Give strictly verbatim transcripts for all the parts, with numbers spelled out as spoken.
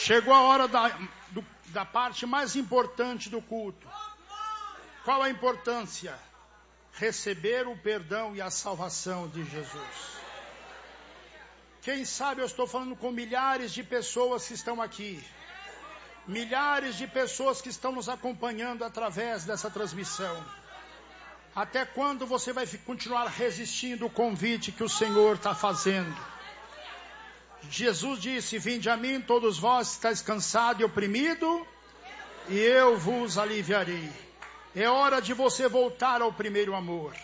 Chegou a hora da, do, da parte mais importante do culto. Qual a importância? Receber o perdão e a salvação de Jesus. Quem sabe eu estou falando com milhares de pessoas que estão aqui. Milhares de pessoas que estão nos acompanhando através dessa transmissão. Até quando você vai continuar resistindo o convite que o Senhor está fazendo? Jesus disse: vinde a mim todos vós que estáis cansados e oprimidos, e eu vos aliviarei. É hora de você voltar ao primeiro amor.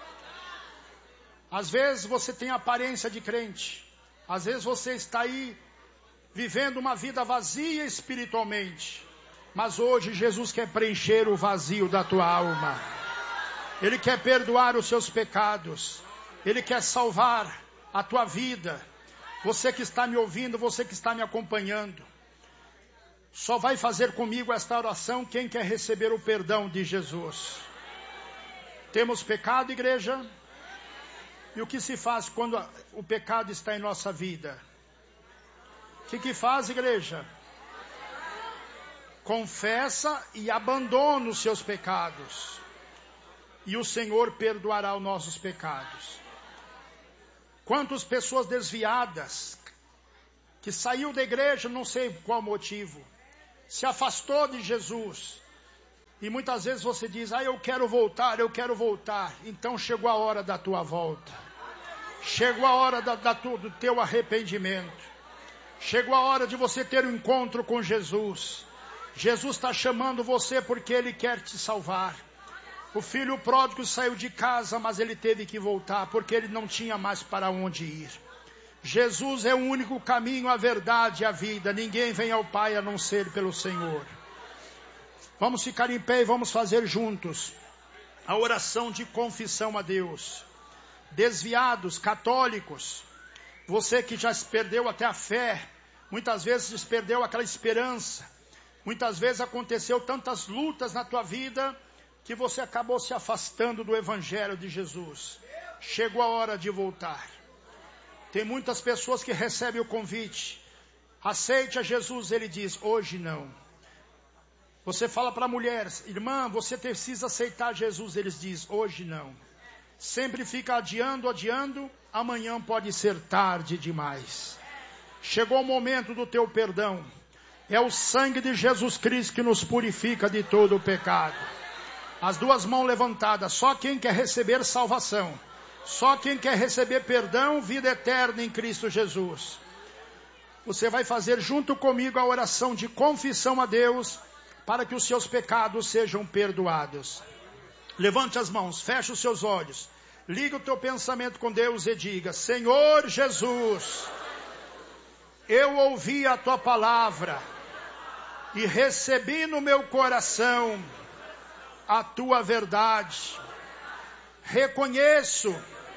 Às vezes você tem aparência de crente. Às vezes você está aí vivendo uma vida vazia espiritualmente. Mas hoje Jesus quer preencher o vazio da tua alma. Ele quer perdoar os seus pecados. Ele quer salvar a tua vida. Você que está me ouvindo, você que está me acompanhando, só vai fazer comigo esta oração quem quer receber o perdão de Jesus. Temos pecado, igreja? E o que se faz quando o pecado está em nossa vida? O que que faz, igreja? Confessa e abandona os seus pecados. E o Senhor perdoará os nossos pecados. Quantas pessoas desviadas, que saiu da igreja, não sei qual motivo, se afastou de Jesus. E muitas vezes você diz: ah, eu quero voltar, eu quero voltar. Então chegou a hora da tua volta. Chegou a hora da, da tu, do teu arrependimento. Chegou a hora de você ter um encontro com Jesus. Jesus está chamando você porque Ele quer te salvar. O filho pródigo saiu de casa, mas ele teve que voltar, porque ele não tinha mais para onde ir. Jesus é o único caminho, a verdade e a vida. Ninguém vem ao Pai a não ser pelo Senhor. Vamos ficar em pé e vamos fazer juntos a oração de confissão a Deus. Desviados, católicos, você que já se perdeu até a fé, muitas vezes se perdeu aquela esperança, muitas vezes aconteceu tantas lutas na tua vida, que você acabou se afastando do Evangelho de Jesus. Chegou a hora de voltar. Tem muitas pessoas que recebem o convite. Aceite a Jesus, ele diz: hoje não. Você fala para a mulher: irmã, você precisa aceitar Jesus, eles diz: hoje não. Sempre fica adiando, adiando, amanhã pode ser tarde demais. Chegou o momento do teu perdão. É o sangue de Jesus Cristo que nos purifica de todo o pecado. As duas mãos levantadas, só quem quer receber salvação, só quem quer receber perdão, vida eterna em Cristo Jesus. Você vai fazer junto comigo a oração de confissão a Deus, para que os seus pecados sejam perdoados. Levante as mãos, feche os seus olhos, liga o teu pensamento com Deus e diga: Senhor Jesus, eu ouvi a tua palavra e recebi no meu coração a tua verdade. Reconheço,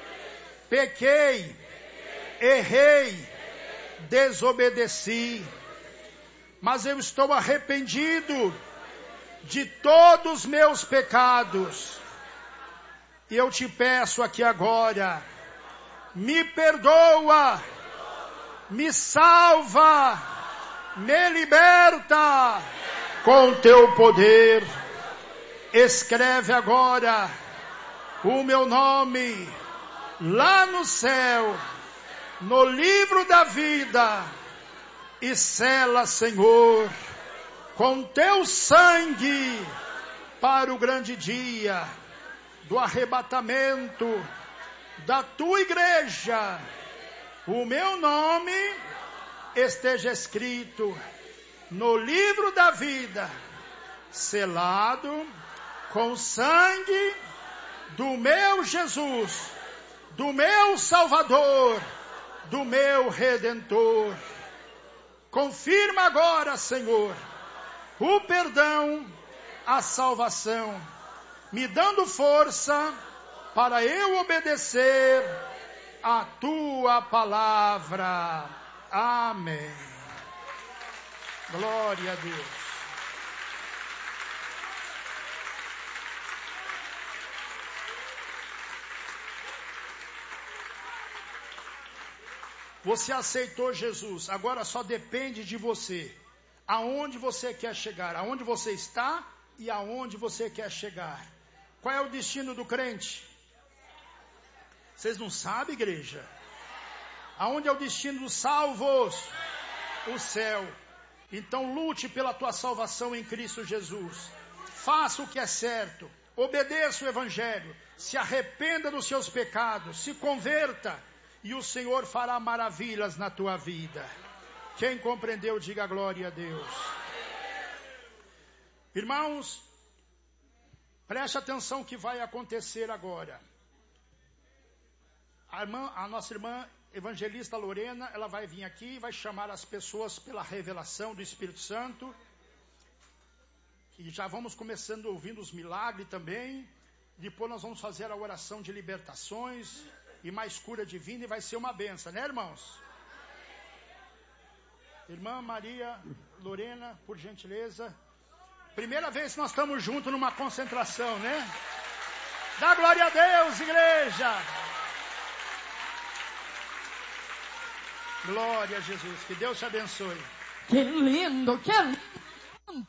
pequei, errei, desobedeci, mas eu estou arrependido de todos os meus pecados. E eu te peço aqui agora, me perdoa, me salva, me liberta com teu poder. Escreve agora o meu nome lá no céu, no livro da vida, e sela, Senhor, com teu sangue, para o grande dia do arrebatamento da tua igreja. O meu nome esteja escrito no livro da vida, selado com o sangue do meu Jesus, do meu Salvador, do meu Redentor. Confirma agora, Senhor, o perdão, a salvação, me dando força para eu obedecer a tua palavra. Amém. Glória a Deus. Você aceitou Jesus, agora só depende de você aonde você quer chegar, aonde você está e aonde você quer chegar. Qual é o destino do crente? Vocês não sabem, igreja? Aonde é o destino dos salvos? O céu. Então lute pela tua salvação em Cristo Jesus. Faça o que é certo. Obedeça o Evangelho. Se arrependa dos seus pecados. Se converta. E o Senhor fará maravilhas na tua vida. Quem compreendeu, diga glória a Deus. Irmãos, preste atenção o que vai acontecer agora. A, irmã, a nossa irmã evangelista Lorena, ela vai vir aqui e vai chamar as pessoas pela revelação do Espírito Santo. E já vamos começando ouvindo os milagres também. Depois nós vamos fazer a oração de libertações e mais cura divina e vai ser uma benção, né, irmãos? Irmã Maria Lorena, por gentileza. Primeira vez que nós estamos juntos numa concentração, né? Dá glória a Deus, igreja! Glória a Jesus, que Deus te abençoe. Que lindo, que lindo.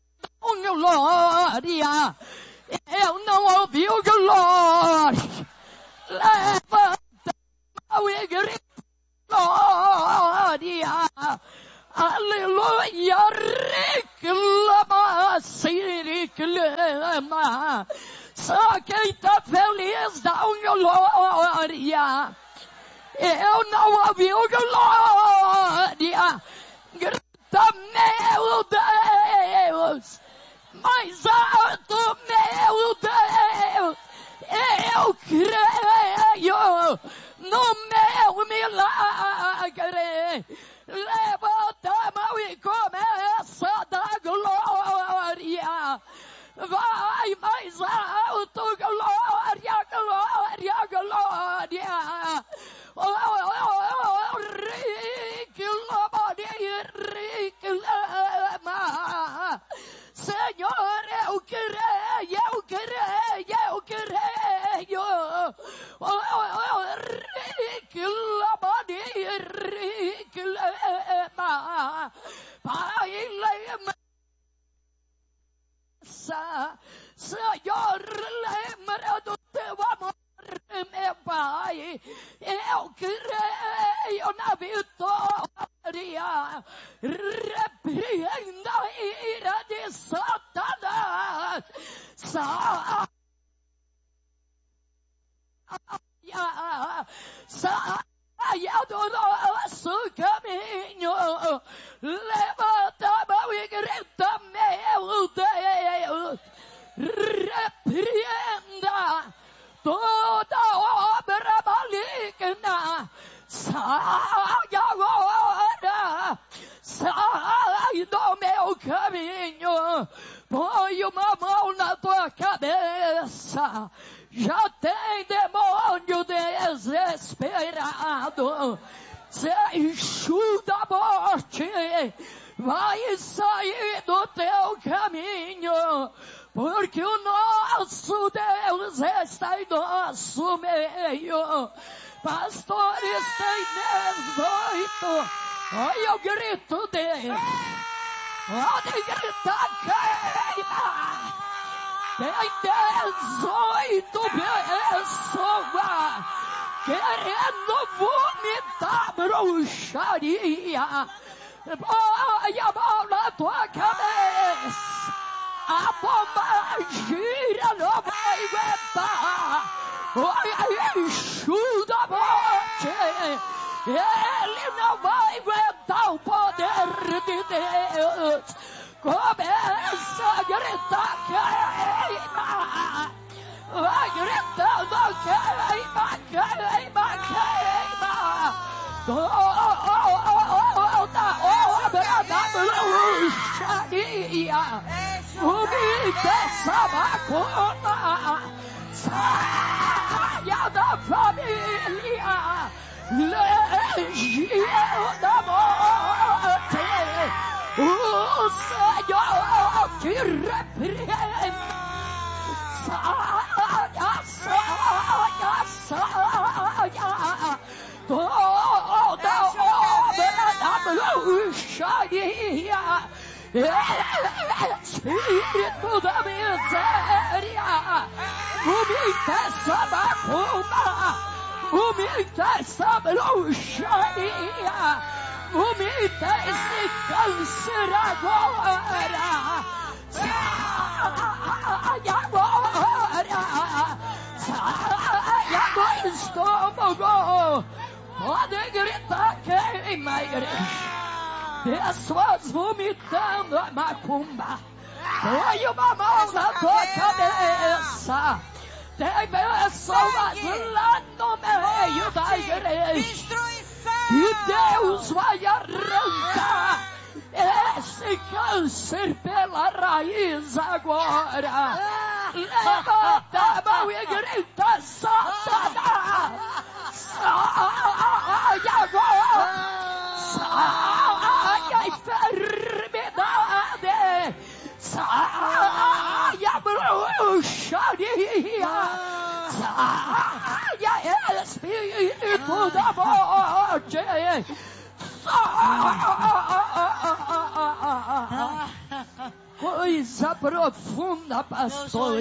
Glória. Eu não ouvi o glória. Levanta a mão e grita glória. Aleluia. Reclama, se reclama. Só quem está feliz dá um glória. Eu não ouvi o glória. Grita, meu Deus. Mais alto, meu Deus. Eu creio no meu milagre. Levanta a mão e começa a dar glória. Vai mais alto, glória, glória, glória. Oh, oh, oh, reclama, reclama. Senhor, eu creio, eu creio, eu creio. Oh, oh, reclama, reclama. Pai, lembra. Senhor, lembra do teu amor, meu Pai. Eu creio na vitória. Repreenda a ira de Satanás. Saia, saia do nosso caminho. Levanta a mão e grita, meu Deus. Repreenda toda obra maligna. Sai agora. Sai do meu caminho. Põe uma mão na tua cabeça. Já tem demônio desesperado. Senhor da morte vai sair do teu caminho. Porque o nosso Deus está em nosso meio. Pastores, tem dezoito. Olha o grito dele. Pode gritar, queima. Tem dezoito pessoas querendo vomitar bruxaria. Põe a mão na tua cabeça. A bomba gira, não vai aguentar. Olha, Exu da morte. Ele não vai aguentar o poder de Deus. Começa a gritar, queima. Vai gritando, queima, queima, queima. Toda obra da bruxaria. Vomita essa macumba. Saia da família. Legião da morte. O Senhor te repreende. Saia, saia, saia. Toda obra da bruxaria. Espírito da miséria, vomita essa macumba, vomita essa bruxaria, vomita esse câncer agora. Sai agora, saia do estômago. Pode gritar, queima a igreja. Pessoas vomitando a macumba. Põe uma mão na tua cabeça. Tem pessoas lá no meio da igreja. E Deus vai arrancar esse câncer pela raiz agora. Levanta a mão e grita: Satanás, sai agora, sai a enfermidade, sai a bruxaria, sai a espírito da morte. Coisa profunda, pastor.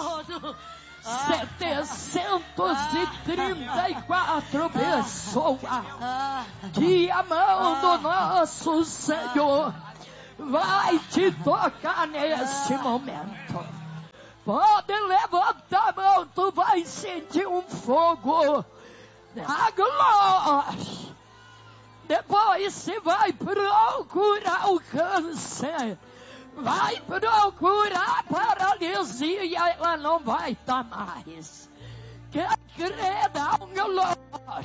setecentos e trinta e quatro pessoas que a mão do nosso Senhor vai te tocar nesse momento. Pode levantar a mão, tu vai sentir um fogo da glória. Depois você vai procurar o câncer, vai procurar a paralisia, ela não vai estar mais. Quer crer, dá um glória.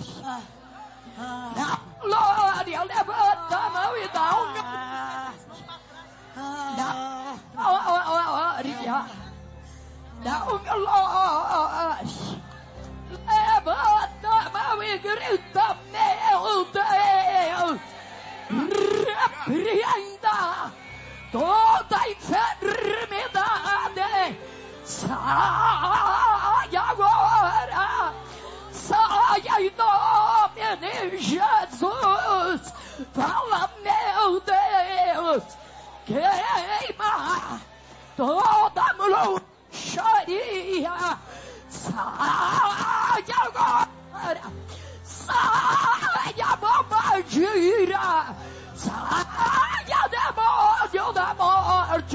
Dá um glória, levanta a mão e dá um glória. Dá glória. Dá um glória. Levanta a mão e grita: meu Deus, repreenda toda enfermidade. Sai agora, saia em nome de Jesus. Fala: meu Deus, queima toda bruxaria. Sai agora, saia bombadilha, saia demônio da morte,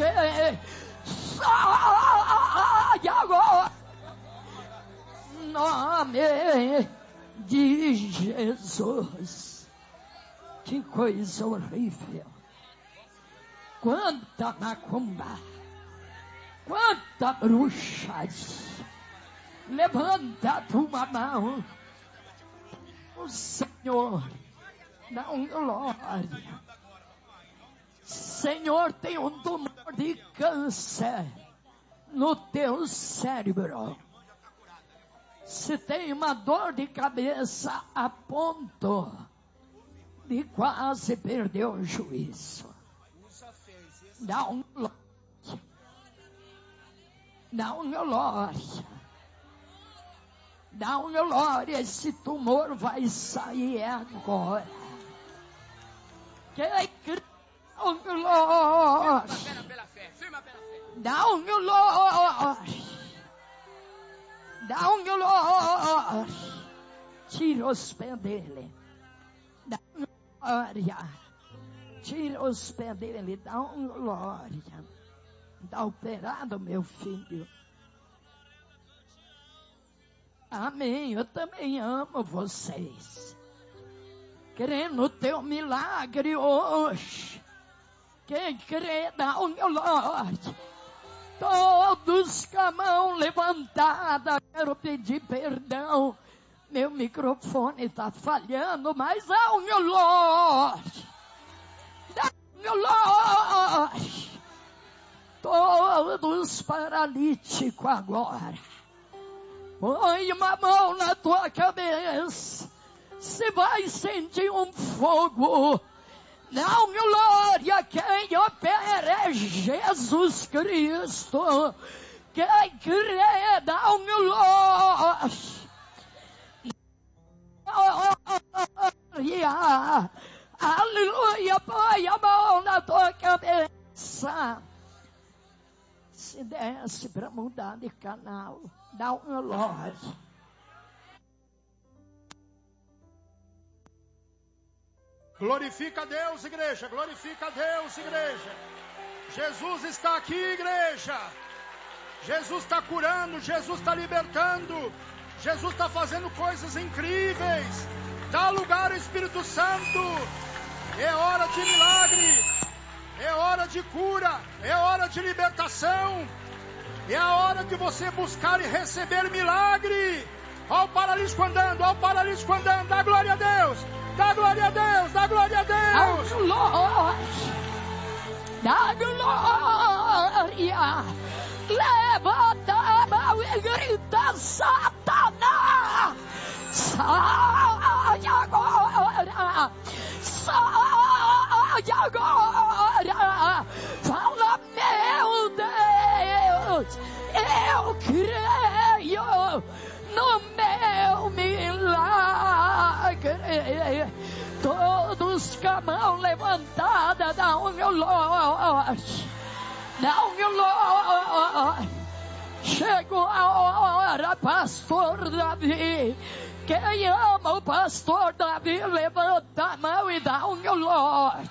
saia agora, em nome de Jesus. Que coisa horrível. Quanta macumba, quanta bruxaria. Levanta a tua mão. O Senhor dá um glória. Senhor, tem um tumor de câncer no teu cérebro. Se tem uma dor de cabeça a ponto de quase perder o juízo, dá um glória. Dá um glória. Dá um glória, esse tumor vai sair agora. Quem crê, dá um glória. Dá um glória. Dá um glória. Tira os pés dele. Dá um glória. Tira os pés dele. Dá um glória. Dá operado, meu filho. Amém, eu também amo vocês. Crê no teu milagre hoje. Quem crê, dá um glória. Todos com a mão levantada, quero pedir perdão. Meu microfone está falhando, mas dá um glória. Dá um glória. Todos paralíticos agora. Põe uma mão na tua cabeça. Você vai sentir um fogo. Dá um glória. Quem opera é Jesus Cristo. Quem crê, dá um glória. Aleluia. Põe a mão na tua cabeça. Alexa, se desse para mudar de canal, dá um loja. Glorifica a Deus, igreja. Glorifica a Deus, igreja. Jesus está aqui, igreja. Jesus está curando, Jesus está libertando. Jesus está fazendo coisas incríveis. Dá lugar ao Espírito Santo. É hora de milagre. É hora de cura. É hora de libertação. É a hora de você buscar e receber milagre. Olha o paralítico andando, olha o paralítico andando. Dá glória a Deus. Dá glória a Deus, dá glória a Deus. Dá glória. Dá glória. Levanta a mão e grita: Satanás, sai agora, sai agora. Fala: meu Deus, eu creio no meu milagre. Todos com a mão levantada, dá um glória. Não, glória. Chegou a hora, pastor Davi. Quem ama o pastor Davi, levanta a mão e dá um glória.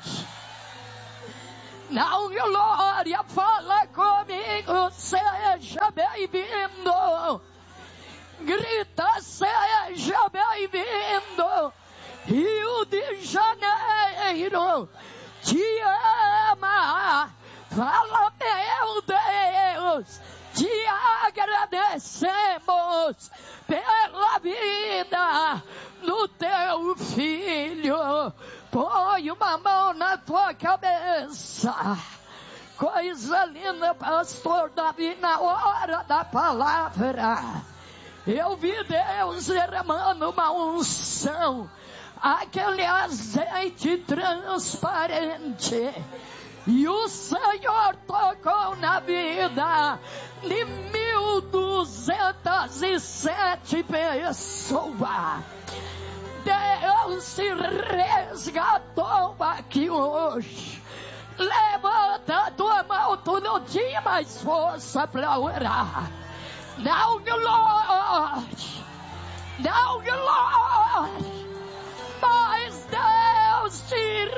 Dá um glória, fala comigo, seja bem-vindo. Grita: seja bem-vindo. Rio de Janeiro te ama. Fala: meu Deus, te agradecemos pela vida do teu filho. Põe uma mão na tua cabeça. Coisa linda, pastor Davi, na hora da palavra. Eu vi Deus derramando uma unção, aquele azeite transparente. E o Senhor tocou na vida de mil duzentas e sete pessoas. Deus se resgatou aqui hoje. Levanta a tua mão, tu não tinha mais força para orar. Dá um glória, dá um glória. Mas Deus te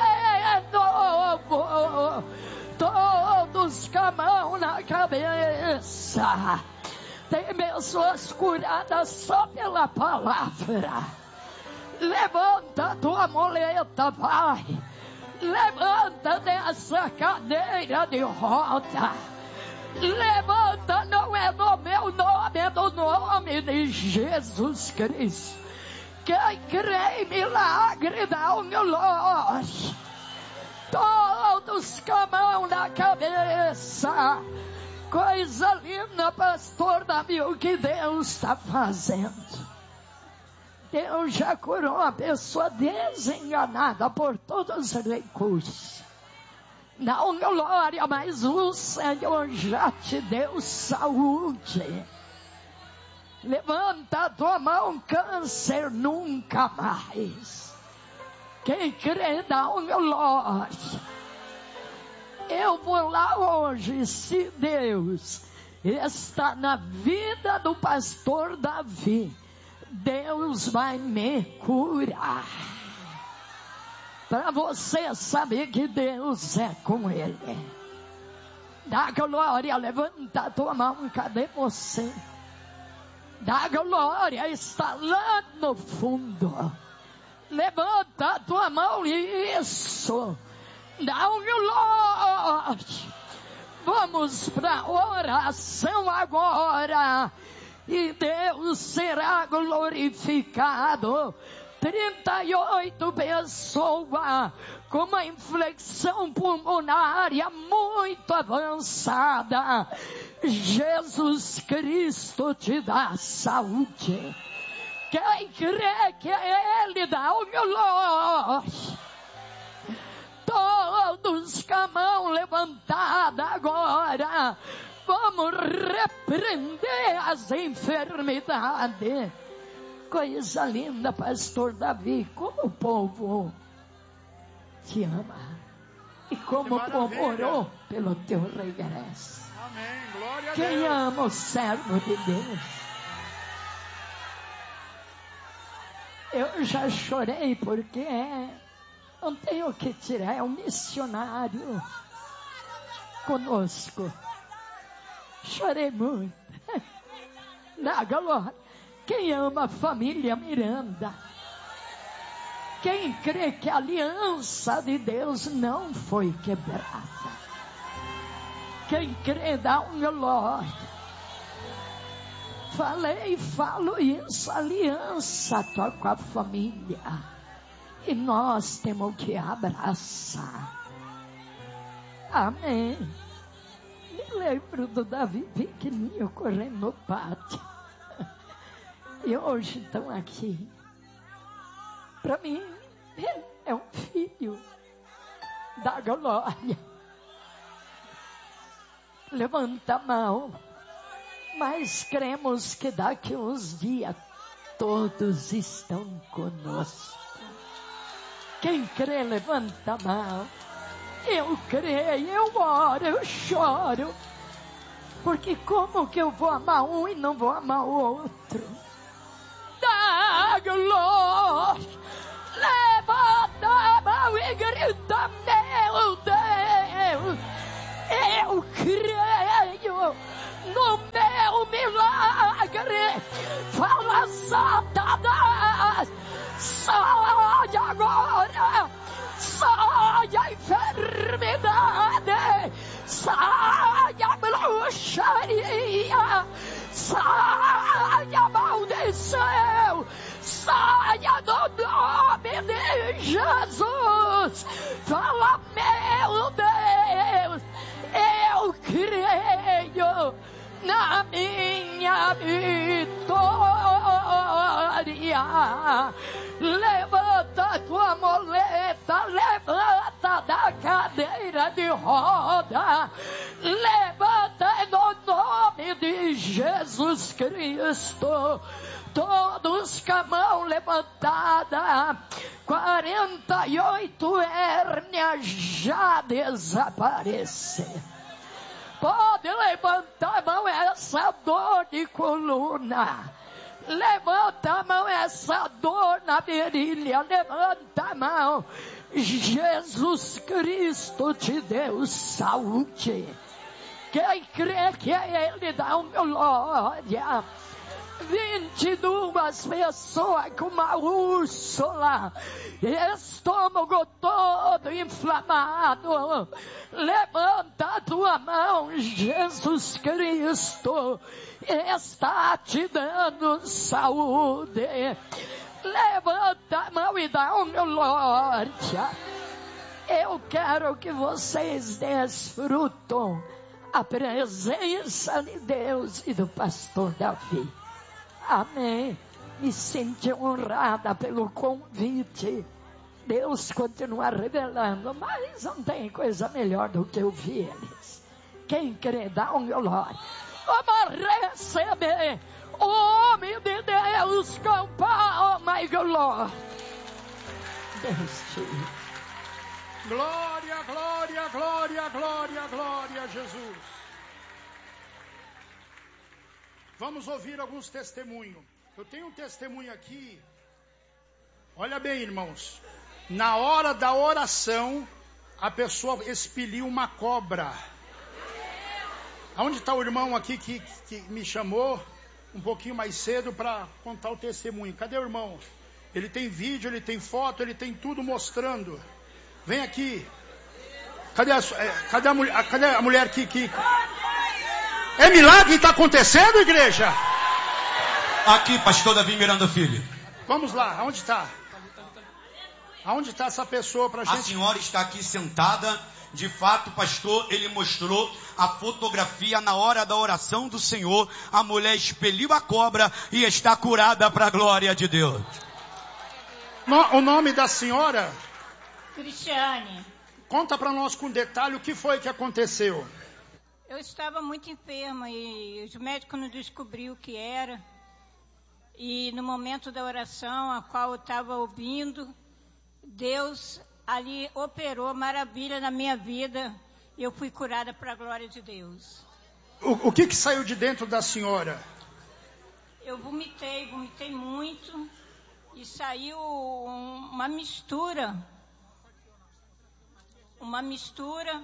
renovou. Todos com a mão na cabeça. Tem pessoas curadas só pela palavra. Levanta a tua muleta, vai. Levanta dessa cadeira de roda. Levanta, não é no meu nome, é no nome de Jesus Cristo. Quem crê em milagre, dá um glória. Todos com a mão na cabeça. Coisa linda, pastor Davi, o que Deus está fazendo. Deus já curou uma pessoa desenganada por todos os recursos. Dá um glória, mas o Senhor já te deu saúde. Levanta a tua mão, câncer nunca mais. Quem crê, dá um glória. Eu vou lá hoje, se Deus está na vida do pastor Davi, Deus vai me curar. Para você saber que Deus é com ele. Dá glória, levanta a tua mão, cadê você? Dá glória, está lá no fundo. Levanta a tua mão, isso. Dá um glória. Vamos para a oração agora. E Deus será glorificado. trinta e oito pessoas com uma inflexão pulmonar muito avançada. Jesus Cristo te dá saúde. Quem crê que Ele dá o glória. Todos com a mão levantada agora. Vamos repreender as enfermidades. Coisa linda, pastor Davi, como o povo te ama. E como o povo orou pelo teu regresso. Amém. Glória a Quem Deus. ama o servo de Deus? Eu já chorei porque não tenho que tirar, é um missionário conosco. Chorei muito. Na glória. Quem ama a família Miranda? Quem crê que a aliança de Deus não foi quebrada? Quem crê dá um glória. Falei e falo isso, aliança tua com a família. E nós temos que abraçar. Amém. Me lembro do Davi pequenininho correndo no pátio. E hoje estão aqui. Para mim, ele é um filho da glória. Levanta a mão. Mas cremos que daqui uns dias todos estão conosco. Quem crê, levanta a mão. Eu creio, eu oro, eu choro. Porque como que eu vou amar um e não vou amar o outro? Da glória, levanta a mão e grita, meu Deus, eu creio no meu milagre. Fala, Satanás, sai agora, sai a enfermidade, sai a bruxaria, sai a maldição, saia no nome de Jesus. Fala, meu Deus, eu creio na minha vitória. Levanta a tua moleta, levanta da cadeira de roda, levanta no nome de Jesus Cristo. Todos com a mão levantada, quarenta e oito hérnias já desapareceram. Pode levantar a mão essa dor de coluna. Levanta a mão essa dor na virilha. Levanta a mão. Jesus Cristo te deu saúde. Quem crê que é Ele dá uma glória. vinte e duas pessoas com uma úrsula, estômago todo inflamado. Levanta a tua mão, Jesus Cristo está te dando saúde. Levanta a mão e dá uma glória. Eu quero que vocês desfrutam a presença de Deus e do pastor Davi. Amém. Me sinto honrada pelo convite. Deus continua revelando, mas não tem coisa melhor do que ouvir eles. Quem crê, dá um glória. Vamos receber o homem de Deus com palma e glória. Deus te... Glória, glória, glória, glória, glória a Jesus. Vamos ouvir alguns testemunhos. Eu tenho um testemunho aqui. Olha bem, irmãos. Na hora da oração, a pessoa expeliu uma cobra. Aonde está o irmão aqui que, que me chamou um pouquinho mais cedo para contar o testemunho? Cadê o irmão? Ele tem vídeo, ele tem foto, ele tem tudo mostrando. Vem aqui. Cadê a, cadê a, mulher, cadê a mulher que... que... É milagre que está acontecendo, igreja? Aqui, pastor Davi Miranda Filho. Vamos lá, aonde está? Aonde está essa pessoa para a gente? A senhora está aqui sentada. De fato, pastor, ele mostrou a fotografia na hora da oração do Senhor. A mulher expeliu a cobra e está curada para a glória de Deus. No, o nome da senhora? Cristiane. Conta para nós com detalhe o que foi que aconteceu. Eu estava muito enferma e os médicos não descobriram o que era. E no momento da oração, a qual eu estava ouvindo, Deus ali operou maravilha na minha vida e eu fui curada para a glória de Deus. O, o que que saiu de dentro da senhora? Eu vomitei, vomitei muito e saiu um, uma mistura, uma mistura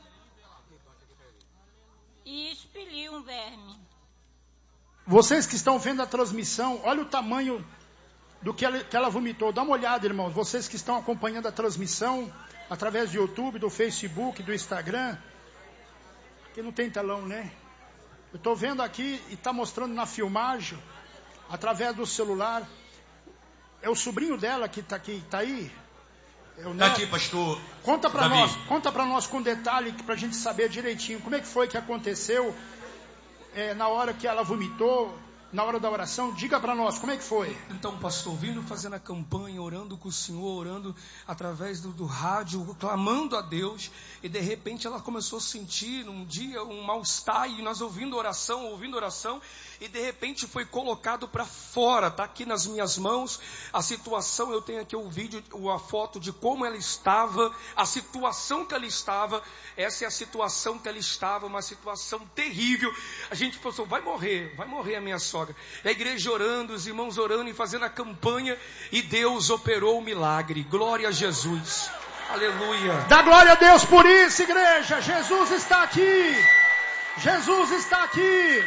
e expeliu um verme. Vocês que estão vendo a transmissão, olha o tamanho do que ela, que ela vomitou. Dá uma olhada, irmãos. Vocês que estão acompanhando a transmissão através do YouTube, do Facebook, do Instagram. Que não tem telão, né? Eu estou vendo aqui e está mostrando na filmagem, através do celular. É o sobrinho dela que está aqui, está aí? É o Está aqui, pastor. Conta para Davi. nós, conta para nós com detalhe, para a gente saber direitinho como é que foi que aconteceu é, na hora que ela vomitou, na hora da oração. Diga para nós, como é que foi? Então, pastor, vindo fazendo a campanha, orando com o Senhor, orando através do, do rádio, clamando a Deus, e de repente ela começou a sentir um dia um mal-estar, e nós ouvindo oração, ouvindo oração, e de repente foi colocado para fora. Está aqui nas minhas mãos a situação. Eu tenho aqui o vídeo, a foto de como ela estava, a situação que ela estava. Essa é a situação que ela estava, uma situação terrível. A gente pensou, vai morrer, vai morrer a minha sogra. A igreja orando, os irmãos orando e fazendo a campanha, e Deus operou o milagre. Glória a Jesus. Aleluia. Dá glória a Deus por isso, igreja. Jesus está aqui. Jesus está aqui.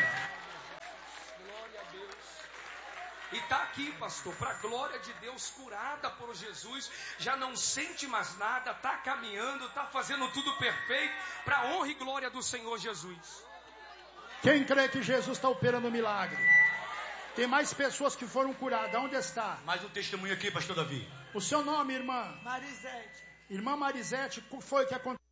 E está aqui, pastor, para a glória de Deus, curada por Jesus, já não sente mais nada, está caminhando, está fazendo tudo perfeito, para a honra e glória do Senhor Jesus. Quem crê que Jesus está operando milagre? Tem mais pessoas que foram curadas. Onde está? Mais um testemunho aqui, pastor Davi. O seu nome, irmã? Marisete. Irmã Marisete, o que foi que aconteceu?